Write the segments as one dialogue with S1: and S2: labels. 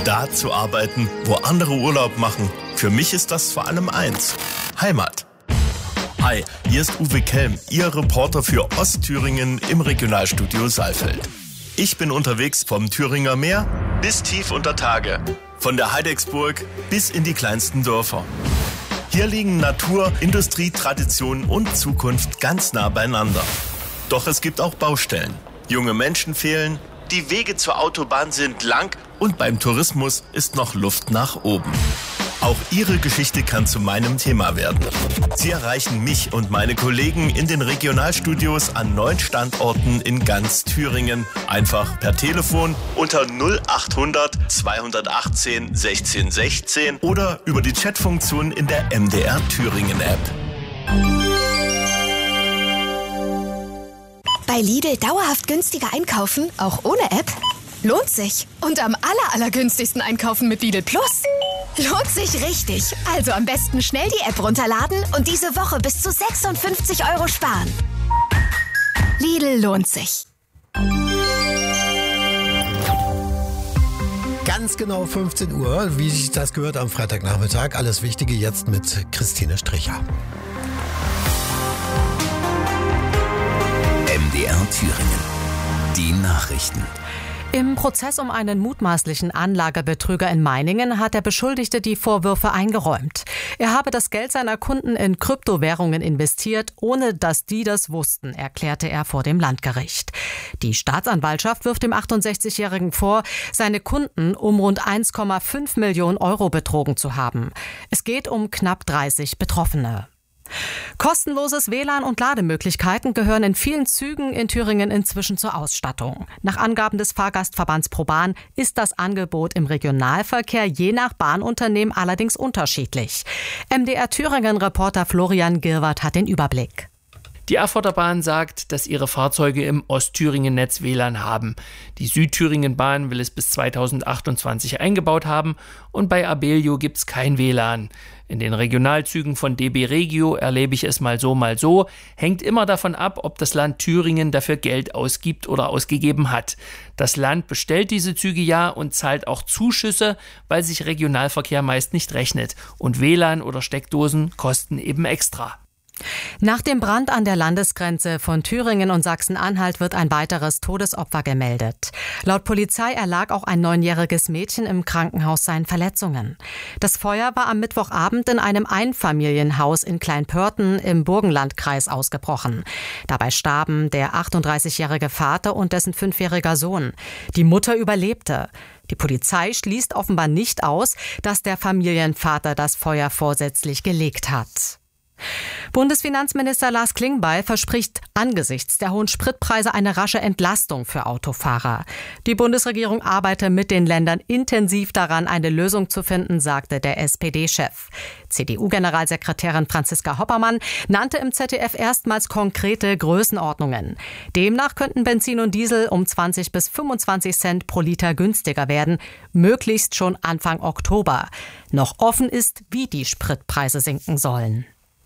S1: Da zu arbeiten, wo andere Urlaub machen. Für mich ist das vor allem eins: Heimat. Hi, hier ist Uwe Kelm, Ihr Reporter für Ostthüringen im Regionalstudio Saalfeld. Ich bin unterwegs vom Thüringer Meer bis tief unter Tage, von der Heidecksburg bis in die kleinsten Dörfer. Hier liegen Natur, Industrie, Tradition und Zukunft ganz nah beieinander. Doch es gibt auch Baustellen. Junge Menschen fehlen, die Wege zur Autobahn sind lang und beim Tourismus ist noch Luft nach oben. Auch Ihre Geschichte kann zu meinem Thema werden. Sie erreichen mich und meine Kollegen in den Regionalstudios an 9 Standorten in ganz Thüringen. Einfach per Telefon unter 0800 218 16 16 oder über die Chatfunktion in der MDR Thüringen App.
S2: Bei Lidl dauerhaft günstiger einkaufen, auch ohne App? Lohnt sich. Und am allergünstigsten einkaufen mit Lidl Plus. Lohnt sich richtig. Also am besten schnell die App runterladen und diese Woche bis zu 56 € sparen. Lidl lohnt sich.
S3: Ganz genau 15 Uhr, wie sich das gehört am Freitagnachmittag. Alles Wichtige jetzt mit Christine Stricher.
S4: MDR Thüringen. Die Nachrichten.
S5: Im Prozess um einen mutmaßlichen Anlagebetrüger in Meiningen hat der Beschuldigte die Vorwürfe eingeräumt. Er habe das Geld seiner Kunden in Kryptowährungen investiert, ohne dass die das wussten, erklärte er vor dem Landgericht. Die Staatsanwaltschaft wirft dem 68-Jährigen vor, seine Kunden um rund 1,5 Millionen € betrogen zu haben. Es geht um knapp 30 Betroffene. Kostenloses WLAN und Lademöglichkeiten gehören in vielen Zügen in Thüringen inzwischen zur Ausstattung. Nach Angaben des Fahrgastverbands ProBahn ist das Angebot im Regionalverkehr je nach Bahnunternehmen allerdings unterschiedlich. MDR Thüringen-Reporter Florian Girwart hat den Überblick.
S6: Die Erfurter Bahn sagt, dass ihre Fahrzeuge im Ostthüringen-Netz WLAN haben. Die Südthüringen-Bahn will es bis 2028 eingebaut haben und bei Abellio gibt es kein WLAN. In den Regionalzügen von DB Regio erlebe ich es mal so, hängt immer davon ab, ob das Land Thüringen dafür Geld ausgibt oder ausgegeben hat. Das Land bestellt diese Züge ja und zahlt auch Zuschüsse, weil sich Regionalverkehr meist nicht rechnet. Und WLAN oder Steckdosen kosten eben extra.
S5: Nach dem Brand an der Landesgrenze von Thüringen und Sachsen-Anhalt wird ein weiteres Todesopfer gemeldet. Laut Polizei erlag auch ein 9-jähriges Mädchen im Krankenhaus seinen Verletzungen. Das Feuer war am Mittwochabend in einem Einfamilienhaus in Kleinpörten im Burgenlandkreis ausgebrochen. Dabei starben der 38-jährige Vater und dessen 5-jähriger Sohn. Die Mutter überlebte. Die Polizei schließt offenbar nicht aus, dass der Familienvater das Feuer vorsätzlich gelegt hat. Bundesfinanzminister Lars Klingbeil verspricht angesichts der hohen Spritpreise eine rasche Entlastung für Autofahrer. Die Bundesregierung arbeite mit den Ländern intensiv daran, eine Lösung zu finden, sagte der SPD-Chef. CDU-Generalsekretärin Franziska Hoppermann nannte im ZDF erstmals konkrete Größenordnungen. Demnach könnten Benzin und Diesel um 20 bis 25 Cent pro Liter günstiger werden, möglichst schon Anfang Oktober. Noch offen ist, wie die Spritpreise sinken sollen.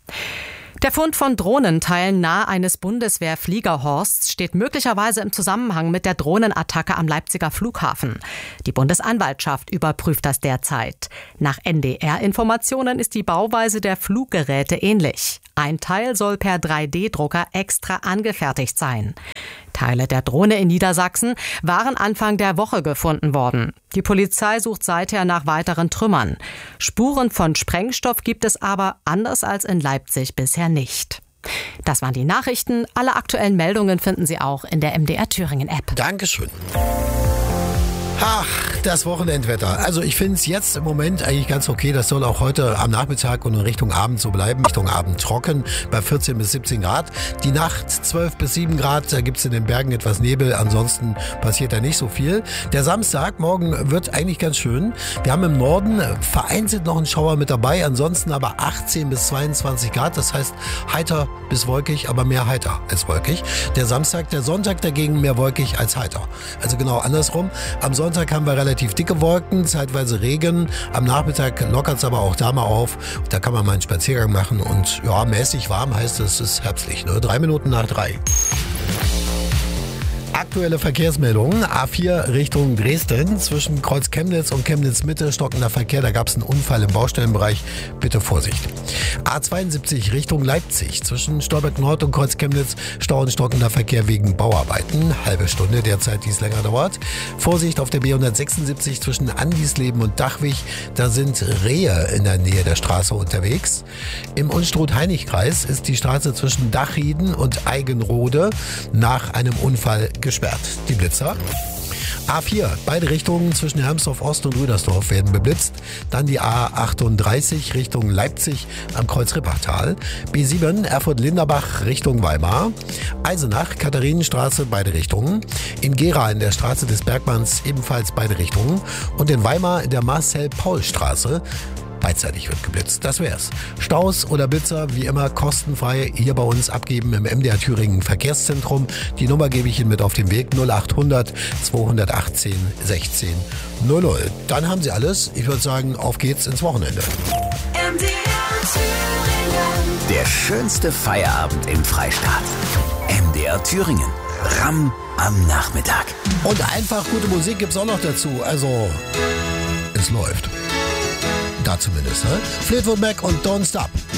S5: Der Fund von Drohnenteilen nahe eines Bundeswehr-Fliegerhorsts steht möglicherweise im Zusammenhang mit der Drohnenattacke am Leipziger Flughafen. Die Bundesanwaltschaft überprüft das derzeit. Nach NDR-Informationen ist die Bauweise der Fluggeräte ähnlich. Ein Teil soll per 3D-Drucker extra angefertigt sein. Teile der Drohne in Niedersachsen waren Anfang der Woche gefunden worden. Die Polizei sucht seither nach weiteren Trümmern. Spuren von Sprengstoff gibt es aber anders als in Leipzig bisher nicht. Das waren die Nachrichten. Alle aktuellen Meldungen finden Sie auch in der MDR Thüringen App.
S3: Dankeschön. Ach, das Wochenendwetter. Also ich finde es jetzt im Moment eigentlich ganz okay. Das soll auch heute am Nachmittag und in Richtung Abend so bleiben. Richtung Abend trocken bei 14 bis 17 Grad. Die Nacht 12 bis 7 Grad. Da gibt es in den Bergen etwas Nebel. Ansonsten passiert da nicht so viel. Der Samstag, morgen wird eigentlich ganz schön. Wir haben im Norden vereinzelt noch einen Schauer mit dabei. Ansonsten aber 18 bis 22 Grad. Das heißt heiter bis wolkig, aber mehr heiter als wolkig. Der Sonntag dagegen mehr wolkig als heiter. Also genau andersrum. Am Sonntag haben wir relativ dicke Wolken, zeitweise Regen. Am Nachmittag lockert es aber auch da mal auf. Da kann man mal einen Spaziergang machen und ja, mäßig warm heißt es ist herbstlich. 3 Minuten nach 3. Aktuelle Verkehrsmeldungen. A4 Richtung Dresden. Zwischen Kreuz Chemnitz und Chemnitz Mitte stockender Verkehr. Da gab es einen Unfall im Baustellenbereich. Bitte Vorsicht. A72 Richtung Leipzig. Zwischen Stolberg Nord und Kreuz Chemnitz Stau und stockender Verkehr wegen Bauarbeiten. Halbe Stunde derzeit, die es länger dauert. Vorsicht auf der B176 zwischen Andisleben und Dachwig. Da sind Rehe in der Nähe der Straße unterwegs. Im Unstrut-Heinig-Kreis ist die Straße zwischen Dachrieden und Eigenrode nach einem Unfall gesperrt. Die Blitzer. A4, beide Richtungen zwischen Hermsdorf Ost und Rüdersdorf werden beblitzt. Dann die A38 Richtung Leipzig am Kreuz Rippachtal. B7 Erfurt-Linderbach Richtung Weimar. Eisenach, Katharinenstraße, beide Richtungen. In Gera in der Straße des Bergmanns ebenfalls beide Richtungen. Und in Weimar in der Marcel-Paul-Straße. Beidseitig wird geblitzt. Das wär's. Staus oder Blitzer, wie immer, kostenfrei hier bei uns abgeben im MDR Thüringen Verkehrszentrum. Die Nummer gebe ich Ihnen mit auf den Weg. 0800 218 16 00. Dann haben Sie alles. Ich würde sagen, auf geht's ins Wochenende.
S4: MDR Thüringen. Der schönste Feierabend im Freistaat. MDR Thüringen. Ramm am Nachmittag.
S3: Und einfach gute Musik gibt's auch noch dazu. Also, es läuft. Da zumindest, ne? Fleetwood Mac und Don't Stop.